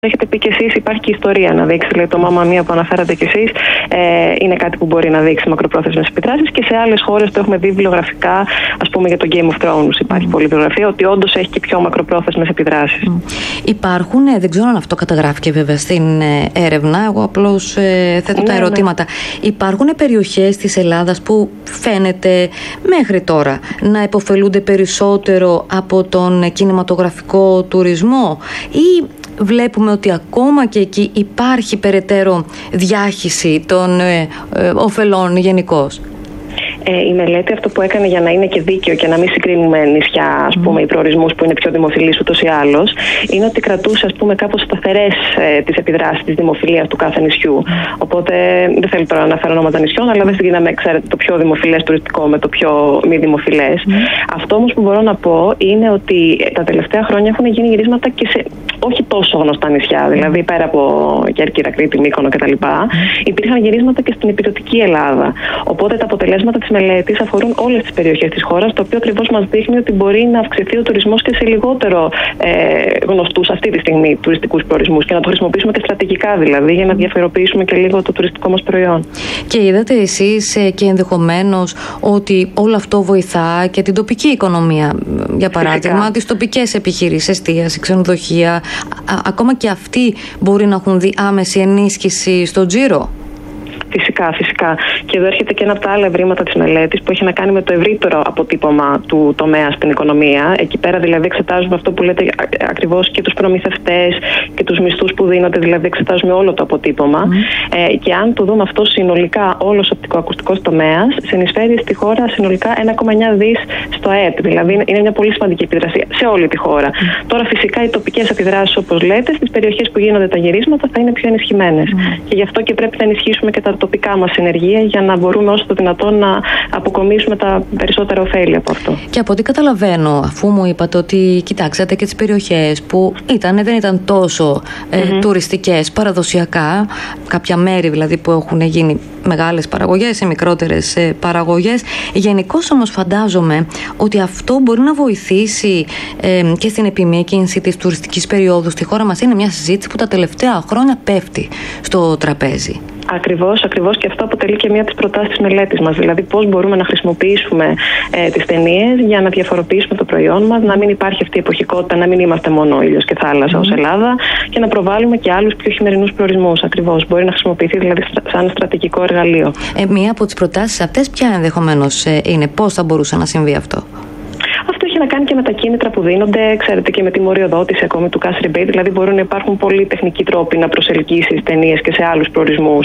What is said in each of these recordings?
έχετε πει κι εσείς, υπάρχει και ιστορία να δείξει. Δηλαδή, το Mamma Mia που αναφέρατε κι εσείς είναι κάτι που μπορεί να δείξει μακροπρόθεσμες επιδράσεις, και σε άλλες χώρες το έχουμε δει βιβλιογραφικά, ας πούμε για το Game of Thrones. Υπάρχει πολλή βιβλιογραφία ότι όντως έχει και πιο μακροπρόθεσμες επιδράσεις. Υπάρχουν, δεν ξέρω αν αυτό καταγράφηκε βέβαια στην έρευνα, εγώ απλώς θέτω τα ερωτήματα. Υπάρχουν περιοχές της Ελλάδας που φαίνεται μέχρι τώρα να επωφελούνται περισσότερο από τον κινηματογραφικό τουρισμό, ή βλέπουμε ότι ακόμα και εκεί υπάρχει περαιτέρω διάχυση των ωφελών γενικώς? Η μελέτη αυτό που έκανε, για να είναι και δίκαιο και να μην συγκρίνουμε νησιά, ας πούμε, οι προορισμούς που είναι πιο δημοφιλείς ούτως ή άλλως, είναι ότι κρατούσε, ας πούμε, κάπως σταθερές τις επιδράσεις της δημοφιλίας του κάθε νησιού. Οπότε δεν θέλω τώρα να αναφέρω ονόματα νησιών, αλλά δεν συγκρίναμε, ξέρετε, το πιο δημοφιλές τουριστικό με το πιο μη δημοφιλές. Αυτό όμως που μπορώ να πω είναι ότι τα τελευταία χρόνια έχουν γίνει γυρίσματα και σε όχι τόσο γνωστά νησιά, δηλαδή πέρα από Κέρκυρα, Κρήτη, Μύκονο κτλ. Υπήρχαν γυρίσματα και στην υπηρετική Ελλάδα. Οπότε τα αποτελέσματα της μελέτης αφορούν όλες τις περιοχές της χώρας, το οποίο ακριβώς μας δείχνει ότι μπορεί να αυξηθεί ο τουρισμός και σε λιγότερο γνωστούς αυτή τη στιγμή τουριστικούς προορισμούς, και να το χρησιμοποιήσουμε και στρατηγικά, δηλαδή, για να διαφοροποιήσουμε και λίγο το τουριστικό μας προϊόν. Και είδατε εσείς και ενδεχομένως ότι όλο αυτό βοηθά και την τοπική οικονομία, για παράδειγμα, τις τοπικές επιχειρήσεις, εστίαση, ξενοδοχεία, ακόμα και αυτοί μπορεί να έχουν δει άμεση ενίσχυση στο τζίρο? Φυσικά. Και εδώ έρχεται και ένα από τα άλλα ευρήματα της μελέτης που έχει να κάνει με το ευρύτερο αποτύπωμα του τομέα στην οικονομία. Εκεί πέρα δηλαδή εξετάζουμε αυτό που λέτε ακριβώς και τους προμηθευτές και τους μισθούς που δίνονται, δηλαδή εξετάζουμε όλο το αποτύπωμα. Και αν το δούμε αυτό συνολικά, όλος ο οπτικοακουστικός τομέας συνεισφέρει στη χώρα συνολικά 1,9 δις στο ΑΕΠ. Δηλαδή είναι μια πολύ σημαντική επιδρασία σε όλη τη χώρα. Τώρα φυσικά οι τοπικές επιδράσεις, όπως λέτε, στις περιοχές που γίνονται τα γυρίσματα θα είναι πιο ενισχυμένες. Και γι' αυτό και πρέπει να ενισχύσουμε και τα τοπικά μας ενεργεία για να μπορούμε όσο το δυνατόν να αποκομίσουμε τα περισσότερα ωφέλη από αυτό. Και από ό,τι καταλαβαίνω, αφού μου είπατε ότι κοιτάξατε και τις περιοχές που δεν ήταν τόσο τουριστικές παραδοσιακά, κάποια μέρη δηλαδή που έχουν γίνει μεγάλες παραγωγές ή μικρότερες παραγωγές, γενικώς όμως φαντάζομαι ότι αυτό μπορεί να βοηθήσει και στην επιμήκυνση της τουριστικής περίοδου στη χώρα μας. Είναι μια συζήτηση που τα τελευταία χρόνια πέφτει στο τραπέζι. Ακριβώς, και αυτό αποτελεί και μία από τις προτάσεις της μελέτης μας. Δηλαδή, πώς μπορούμε να χρησιμοποιήσουμε τις ταινίες για να διαφοροποιήσουμε το προϊόν μας, να μην υπάρχει αυτή η εποχικότητα, να μην είμαστε μόνο ήλιος και θάλασσα ως Ελλάδα, και να προβάλλουμε και άλλους πιο χειμερινούς προορισμούς. Ακριβώς. Μπορεί να χρησιμοποιηθεί δηλαδή σαν στρατηγικό εργαλείο. Μία από τις προτάσεις αυτές, ποια ενδεχομένως είναι, πώς θα μπορούσε να συμβεί αυτό? Να κάνει και με τα κίνητρα που δίνονται, ξέρετε, και με τη μοριοδότηση ακόμη του cash rebate. Δηλαδή, μπορούν να υπάρχουν πολλοί τεχνικοί τρόποι να προσελκύσει ταινίες και σε άλλους προορισμούς.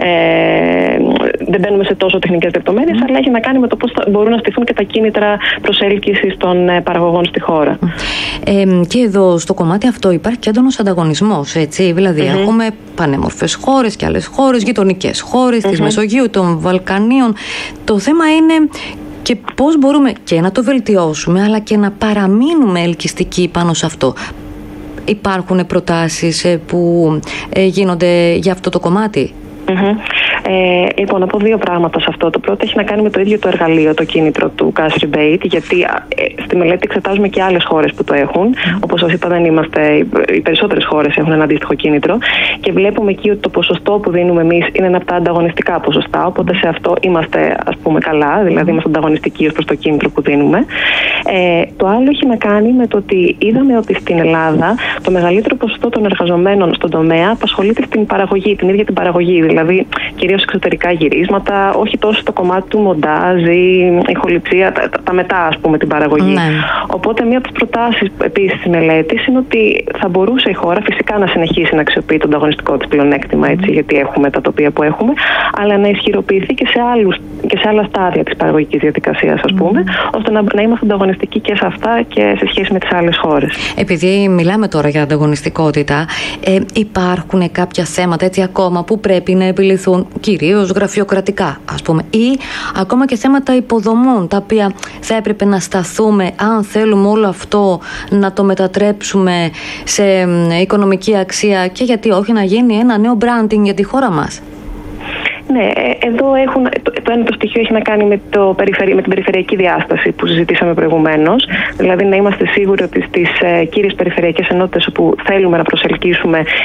Δεν μπαίνουμε σε τόσο τεχνικές λεπτομέρειες, αλλά έχει να κάνει με το πώς μπορούν να στηθούν και τα κίνητρα προσέλκυσης των παραγωγών στη χώρα. Και εδώ στο κομμάτι αυτό υπάρχει και έντονος ανταγωνισμός, έτσι. Δηλαδή, έχουμε πανέμορφες χώρες και άλλες χώρες, γειτονικές χώρες της Μεσογείου, των Βαλκανίων. Το θέμα είναι και πώς μπορούμε και να το βελτιώσουμε, αλλά και να παραμείνουμε ελκυστικοί πάνω σε αυτό. Υπάρχουν προτάσεις που γίνονται για αυτό το κομμάτι? Λοιπόν, να πω δύο πράγματα σε αυτό. Το πρώτο έχει να κάνει με το ίδιο το εργαλείο, το κίνητρο του cash rebate, γιατί στη μελέτη εξετάζουμε και άλλες χώρες που το έχουν. Όπως σας είπα, οι περισσότερες χώρες έχουν ένα αντίστοιχο κίνητρο, και βλέπουμε εκεί ότι το ποσοστό που δίνουμε εμείς είναι ένα από τα ανταγωνιστικά ποσοστά. Οπότε σε αυτό είμαστε, ας πούμε, καλά, δηλαδή είμαστε ανταγωνιστικοί ως προς το κίνητρο που δίνουμε. Το άλλο έχει να κάνει με το ότι είδαμε ότι στην Ελλάδα το μεγαλύτερο ποσοστό των εργαζομένων στον τομέα απασχολείται στην παραγωγή, την ίδια την παραγωγή. Δηλαδή, κυρίως εξωτερικά γυρίσματα, όχι τόσο στο κομμάτι του μοντάζ ή ηχοληψία, τα μετά, ας πούμε, την παραγωγή. Οπότε, μία από τις προτάσεις επίσης της μελέτης είναι ότι θα μπορούσε η χώρα φυσικά να συνεχίσει να αξιοποιεί το ανταγωνιστικό της πλεονέκτημα, έτσι, γιατί έχουμε τα τοπία που έχουμε, αλλά να ισχυροποιηθεί και σε άλλα στάδια της παραγωγικής διαδικασίας, ας πούμε, ώστε να είμαστε ανταγωνιστικοί και σε αυτά και σε σχέση με τις άλλες χώρες. Επειδή μιλάμε τώρα για ανταγωνιστικότητα, υπάρχουν κάποια θέματα έτσι ακόμα που πρέπει να επιληθούν, κυρίως γραφειοκρατικά, ας πούμε, ή ακόμα και θέματα υποδομών, τα οποία θα έπρεπε να σταθούμε αν θέλουμε όλο αυτό να το μετατρέψουμε σε οικονομική αξία, και γιατί όχι να γίνει ένα νέο branding για τη χώρα μας? Ναι, εδώ το ένα το στοιχείο έχει να κάνει με την περιφερειακή διάσταση που συζητήσαμε προηγουμένως. Δηλαδή να είμαστε σίγουροι ότι στις κύριες περιφερειακές ενότητες όπου θέλουμε να προσελκύσουμε